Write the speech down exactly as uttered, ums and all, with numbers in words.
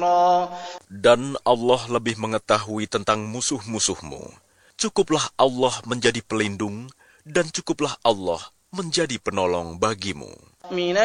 خيرا. Dan Allah lebih mengetahui tentang musuh-musuhmu. Cukuplah Allah menjadi pelindung, dan cukuplah Allah menjadi penolong bagimu.